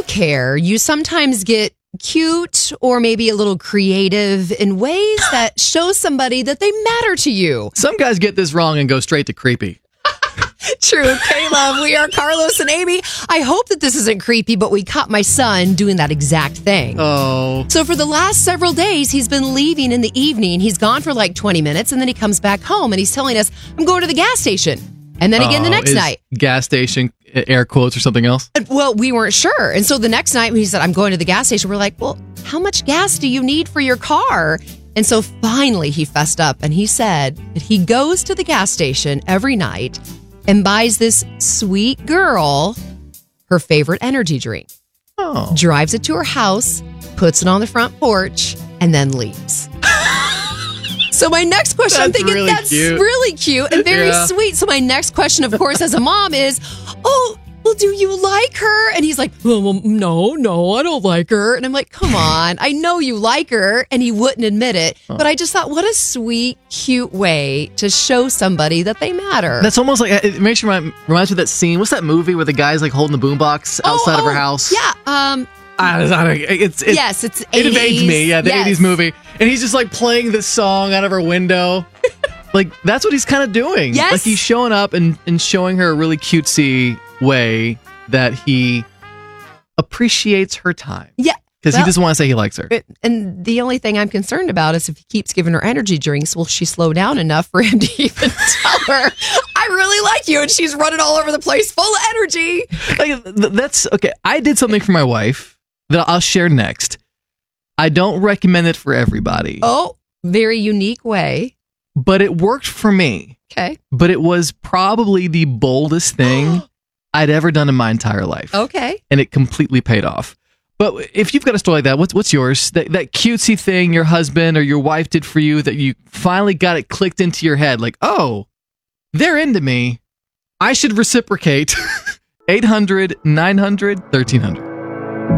care, you sometimes get cute or maybe a little creative in ways that show somebody that they matter to you. Some guys get this wrong and go straight to creepy. True, K-Love. We are Carlos and Amy. I hope that this isn't creepy, but we caught my son doing that exact thing. Oh. So for the last several days, he's been leaving in the evening. He's gone for like 20 minutes, and then he comes back home, and he's telling us, I'm going to the gas station. And then again the next night. Gas station, air quotes or something else? Well, we weren't sure. And so the next night when he said, I'm going to the gas station, we're like, well, how much gas do you need for your car? And so finally he fessed up, and he said that he goes to the gas station every night and buys this sweet girl her favorite energy drink. Oh. Drives it to her house, puts it on the front porch, and then leaves. So my next question, I'm thinking that's really cute and very sweet. So my next question, of course, as a mom is, oh, well, do you like her? And he's like, well, no, I don't like her. And I'm like, come on, I know you like her. And he wouldn't admit it. But I just thought, what a sweet, cute way to show somebody that they matter. That's almost like, it makes you reminds me of that scene. What's that movie where the guy's like holding the boombox outside of her house? Yeah. It's 80s. It evades me. Yeah, the Yes. 80s movie. And he's just like playing this song out of her window. Like, that's what he's kind of doing. Yes. Like, he's showing up and showing her a really cutesy way that he appreciates her time. Yeah. Because he doesn't want to say he likes her. And the only thing I'm concerned about is if he keeps giving her energy drinks, will she slow down enough for him to even tell her, I really like you, and she's running all over the place full of energy. Like, that's okay. I did something for my wife that I'll share next. I don't recommend it for everybody. Oh, very unique way. But it worked for me. Okay. But it was probably the boldest thing I'd ever done in my entire life. Okay. And it completely paid off. But if you've got a story like that, what's yours? That cutesy thing your husband or your wife did for you that you finally got it clicked into your head. Like, oh, they're into me. I should reciprocate. 800-900-1300.